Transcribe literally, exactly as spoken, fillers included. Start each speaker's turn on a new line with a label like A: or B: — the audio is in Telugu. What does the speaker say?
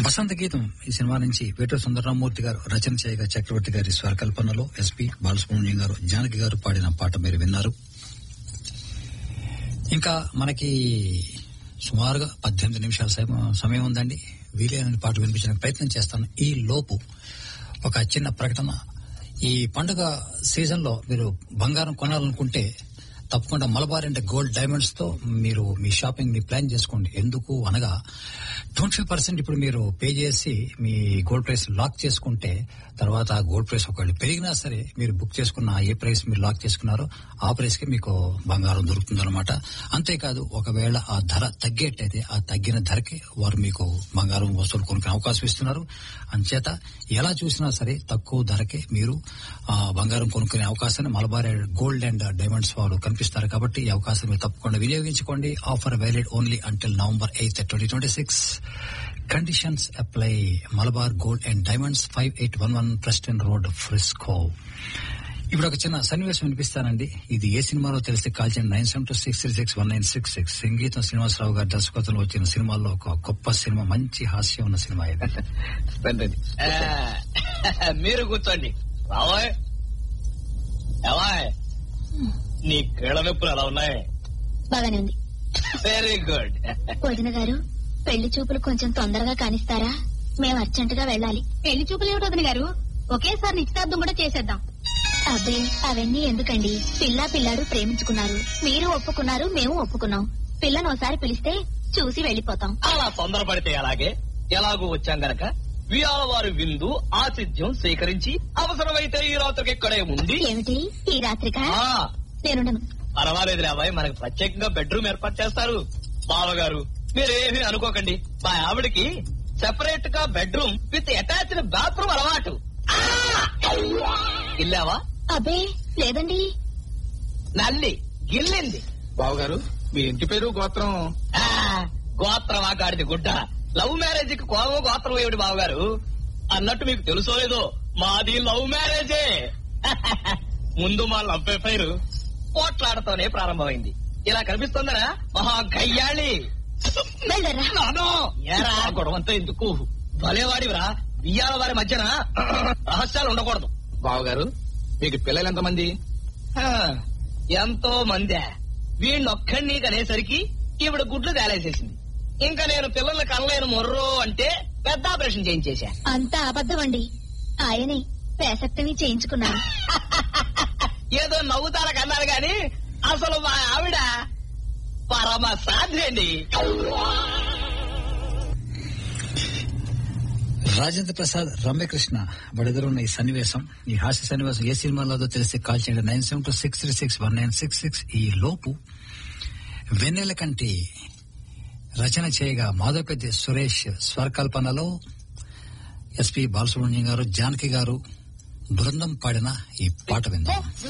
A: వసంత గీతం ఈ సినిమా నుంచి వేటూరు సుందరరామూర్తి గారు రచన చేయగా చక్రవర్తి గారి స్వరకల్పనలో ఎస్పి బాలసుబ్రహ్మణ్యం గారు జానకి గారు పాడిన పాట మీరు విన్నారు. ఇంకా మనకి సుమారుగా పద్దెనిమిది నిమిషాల సమయం ఉందండి. వీలైన పాట వినిపించడానికి ప్రయత్నం చేస్తాను. ఈ లోపు ఒక చిన్న ప్రకటన. ఈ పండుగ సీజన్ లో మీరు బంగారం కొనాలనుకుంటే తప్పకుండా మలబార్ అండ్ గోల్డ్ డైమండ్స్ తో మీరు మీ షాపింగ్ ని ప్లాన్ చేసుకోండి. ఎందుకు అనగా ట్వంటీ ఫైవ్ పర్సెంట్ ఇప్పుడు మీరు పే చేసి మీ గోల్డ్ ప్రైస్ లాక్ చేసుకుంటే తర్వాత గోల్డ్ ప్రైస్ ఒకవేళ పెరిగినా సరే మీరు బుక్ చేసుకున్న ఏ ప్రైస్ మీరు లాక్ చేసుకున్నారో ఆ ప్రైస్ కి మీకు బంగారం దొరుకుతుందన్నమాట. అంతేకాదు ఒకవేళ ఆ ధర తగ్గేట్టయితే ఆ తగ్గిన ధరకి వారు మీకు బంగారం వస్తువులు కొనుక్కునే అవకాశం ఇస్తున్నారు. అంచేత ఎలా చూసినా సరే తక్కువ ధరకే మీరు ఆ బంగారం కొనుక్కునే అవకాశాన్ని మలబార్ గోల్డ్ అండ్ డైమండ్స్ వారు కనిపిస్తారు. కాబట్టి ఈ అవకాశం మీరు తప్పకుండా వినియోగించుకోండి. Offer valid only until November eighth twenty twenty six. Conditions apply. Malabar gold and diamonds, five eight one one Preston road, Frisco. ఇప్పుడు ఒక చిన్న సన్నివేశం వినిపిస్తానండి. ఇది ఏ సినిమాలో తెలిస్తే కాల్ చేయండి. Nine seven two six three six one nine six six. సంగీతం శ్రీనివాసరావు గారి దర్శకత్వంలో వచ్చిన సినిమాల్లో ఒక గొప్ప సినిమా, మంచి హాస్యం ఉన్న సినిమా ఇది.
B: మీరు కూర్చోండి. రావాయ్ నీ కీళ్ళ నొప్పులు ఎలా ఉన్నాయి?
C: బాగానే ఉంది.
B: Very good.
C: వదిన గారు, పెళ్లి చూపులు కొంచెం తొందరగా కానిస్తారా? మేము అర్జెంట్ గా వెళ్ళాలి.
D: పెళ్లి చూపులు ఏమిటి వదిన గారు, ఒకేసారి నిశ్చితార్థం కూడా చేసేద్దాం.
C: అబ్బే అవన్నీ ఎందుకండి? పిల్లా పిల్లాడు ప్రేమించుకున్నారు, మీరు ఒప్పుకున్నారు, మేము ఒప్పుకున్నాం. పిల్లను ఒకసారి పిలిస్తే చూసి వెళ్లిపోతాం.
B: అలా తొందరపడితే అలాగే. ఎలాగూ వచ్చాం గనక వియాల వారి విందు ఆతిథ్యం స్వీకరించి అవసరమైతే ఈ రాత్రికి ఇక్కడే ఉండి.
C: ఏమిటి ఈ రాత్రిక? నేనుండను.
B: పర్వాలేదు రాబాయ్, మనకు ప్రత్యేకంగా బెడ్రూమ్ ఏర్పాటు చేస్తారు. బావగారు మీరేమీ అనుకోకండి, మా ఆవిడకి సెపరేట్ గా బెడ్రూమ్ విత్ అటాచ్డ్ బాత్రూమ్ అలవాటు. గిల్లావా?
C: అబ్బే లేదండి.
B: నల్లి గిల్లింది.
E: బావగారు మీ ఇంటి పేరు గోత్రం?
B: గోత్రమా గాడిది గుడ్డ. లవ్ మ్యారేజ్ కి కోవో గోత్రం ఏమిటి బావగారు? అన్నట్టు మీకు తెలుసో లేదో, మాది లవ్ మ్యారేజే. ముందు మా లవ్ అఫైర్ పోట్లాడతోనే ప్రారంభమైంది. ఇలా కనిపిస్తుందనా మహా గయ్యాళి. ఏరా గొడవంతా ఎందుకు? భలేవాడివిరా. బియ్యాల వారి మధ్యన రహస్యాలు ఉండకూడదు.
E: బావగారు మీకు పిల్లలు ఎంతమంది?
B: ఎంతో మందే. వీణ్ణొక్కడిని కనేసరికి ఈవిడ గుడ్లు తేలేసేసింది. ఇంకా నేను పిల్లల్ని కనలేను మొర్రో అంటే పెద్ద ఆపరేషన్ చేయించేశా.
C: అంతా అబద్ధం అండి. ఆయనే పేసక్తిని చేయించుకున్నాను.
B: ఏదో నవ్వుతారా కన్నారు గాని అసలు మా ఆవిడ పరమ సాధ్యండి.
A: రాజేంద్ర ప్రసాద్, రమ్యకృష్ణ వాళ్ళిద్దరున్న ఈ సన్నివేశం, ఈ హాస్య సన్నివేశం ఏ సినిమాలో తెలిస్తే కాల్ చేయండి. Nine seven two six three six one nine six six. ఈ లోపు వెన్నెల కంటి రచన చేయగా మాధవపెద్ది సురేష్ స్వరకల్పనలో ఎస్పి బాలసుబ్రహ్మణ్యం గారు, జానకి గారు బృందం పాడిన ఈ పాట విందాం.